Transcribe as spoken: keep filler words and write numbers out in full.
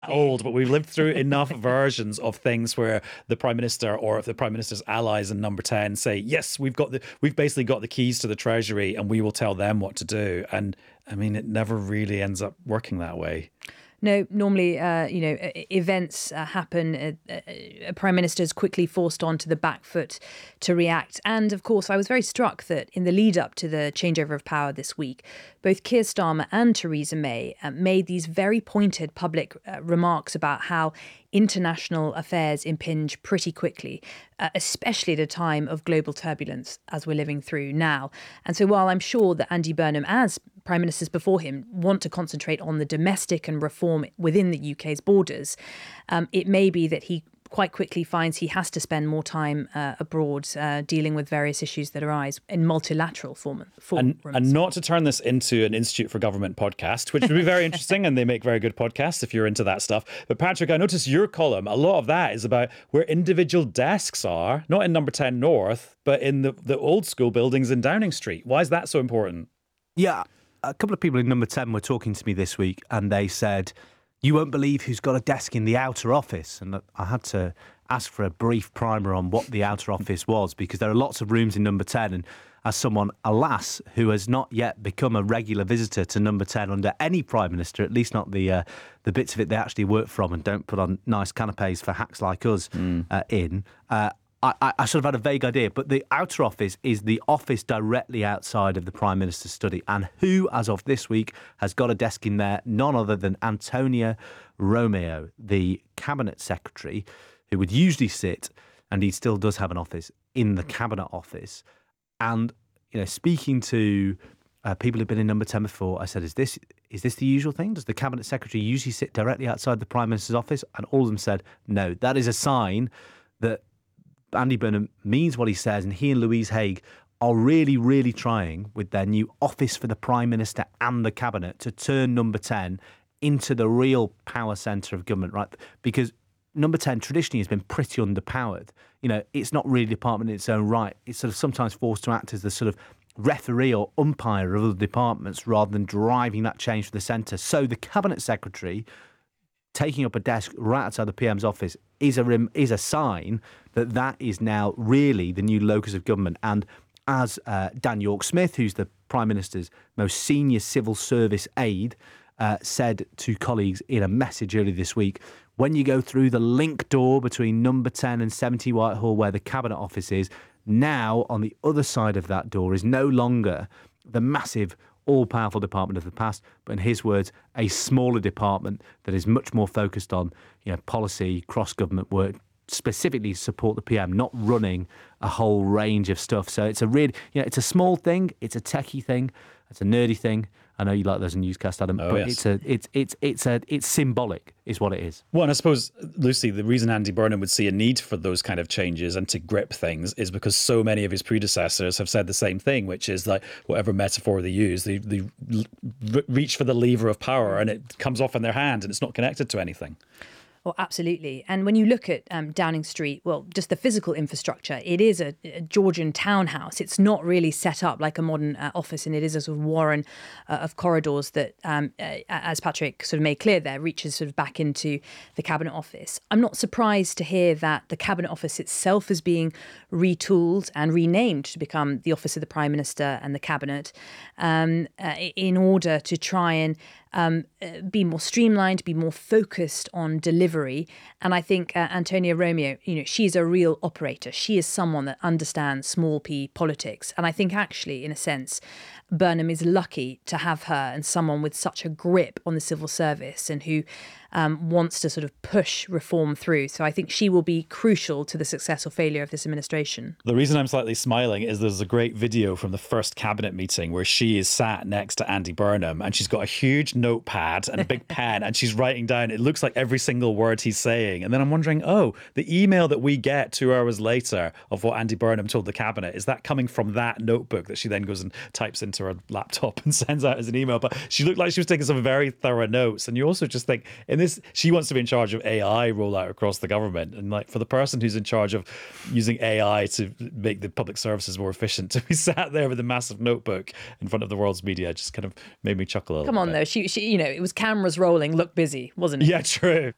old, but we've lived through enough versions of things where the Prime Minister or if the Prime Minister's allies in Number ten say, yes, we've got the we've basically got the keys to the Treasury and we will tell them what to do. And I mean, it never really ends up working that way. No, normally, uh, you know, events uh, happen. Uh, a prime minister is quickly forced onto the back foot to react. And of course, I was very struck that in the lead up to the changeover of power this week, both Keir Starmer and Theresa May uh, made these very pointed public uh, remarks about how international affairs impinge pretty quickly, uh, especially at a time of global turbulence as we're living through now. And so while I'm sure that Andy Burnham, as prime ministers before him, want to concentrate on the domestic and reform within the U K's borders, um, it may be that he quite quickly finds he has to spend more time uh, abroad uh, dealing with various issues that arise in multilateral form. And, and not to turn this into an Institute for Government podcast, which would be very interesting, and they make very good podcasts if you're into that stuff. But Patrick, I noticed your column, a lot of that is about where individual desks are, not in Number ten North, but in the, the old school buildings in Downing Street. Why is that so important? Yeah, a couple of people in Number ten were talking to me this week and they said, you won't believe who's got a desk in the outer office. And I had to ask for a brief primer on what the outer office was, because there are lots of rooms in Number ten. And as someone, alas, who has not yet become a regular visitor to Number ten under any Prime Minister, at least not the uh, the bits of it they actually work from and don't put on nice canapes for hacks like us mm. uh, in, uh, I, I sort of had a vague idea, but the outer office is the office directly outside of the Prime Minister's study. And who, as of this week, has got a desk in there? None other than Antonio Romeo, the Cabinet Secretary, who would usually sit, and he still does have an office, in the Cabinet Office. And, you know, speaking to uh, people who've been in Number ten before, I said, is this is this the usual thing? Does the Cabinet Secretary usually sit directly outside the Prime Minister's office? And all of them said, no, that is a sign that Andy Burnham means what he says, and he and Louise Haigh are really, really trying with their new Office for the Prime Minister and the Cabinet to turn Number ten into the real power centre of government, right? Because Number ten traditionally has been pretty underpowered. You know, it's not really a department in its own right. It's sort of sometimes forced to act as the sort of referee or umpire of other departments rather than driving that change for the centre. So the Cabinet Secretary taking up a desk right outside the P M's office is a is a sign that that is now really the new locus of government. And as uh, Dan York-Smith, who's the Prime Minister's most senior civil service aide, uh, said to colleagues in a message earlier this week, when you go through the link door between Number ten and seventy Whitehall, where the Cabinet Office is, now on the other side of that door is no longer the massive all-powerful department of the past, but in his words, a smaller department that is much more focused on, you know, policy, cross-government work, specifically support the P M, not running a whole range of stuff. So it's a really, you know, it's a small thing, it's a techie thing, it's a nerdy thing. I know you like those in newscast, Adam, oh, but yes. it's a, it's, it's, it's a, it's symbolic, is what it is. Well, and I suppose, Lucy, the reason Andy Burnham would see a need for those kind of changes and to grip things is because so many of his predecessors have said the same thing, which is like whatever metaphor they use, they, they reach for the lever of power and it comes off in their hand and it's not connected to anything. Well, absolutely. And when you look at um, Downing Street, well, just the physical infrastructure, it is a, a Georgian townhouse. It's not really set up like a modern uh, office, and it is a sort of warren uh, of corridors that, um, uh, as Patrick sort of made clear there, reaches sort of back into the Cabinet Office. I'm not surprised to hear that the Cabinet Office itself is being retooled and renamed to become the Office of the Prime Minister and the Cabinet um, uh, in order to try and Um, uh, be more streamlined, be more focused on delivery. And I think uh, Antonia Romeo, you know, she's a real operator. She is someone that understands small p politics. And I think actually, in a sense, Burnham is lucky to have her and someone with such a grip on the civil service and who um, wants to sort of push reform through. So I think she will be crucial to the success or failure of this administration. The reason I'm slightly smiling is there's a great video from the first cabinet meeting where she is sat next to Andy Burnham and she's got a huge notepad and a big pen and she's writing down, it looks like every single word he's saying. And then I'm wondering, oh, the email that we get two hours later of what Andy Burnham told the cabinet, is that coming from that notebook that she then goes and types into her laptop and sends out as an email? But she looked like she was taking some very thorough notes. And you also just think, in this, she wants to be in charge of A I rollout across the government. And like for the person who's in charge of using A I to make the public services more efficient, to be sat there with a massive notebook in front of the world's media just kind of made me chuckle a little Come on, bit. though. She, she, you know, it was cameras rolling, look busy, wasn't it? Yeah, true.